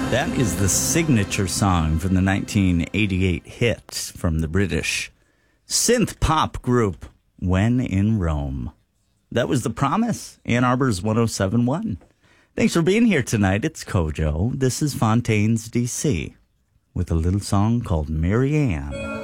That is the signature song from the 1988 hit from the British synth pop group When in Rome. That was The Promise, Ann Arbor's 107.1. Thanks for being here tonight. It's Kojo. This is Fontaine's DC with a little song called Mary Ann.